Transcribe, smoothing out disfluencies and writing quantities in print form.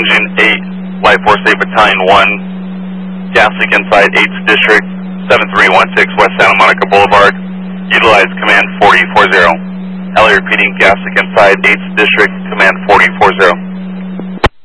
Engine 8, Light Force 8 Battalion 1, gas leak inside 8th District, 7316 West Santa Monica Boulevard. Utilize Command 4040. Ellie repeating, gas leak inside 8th District, Command 4040.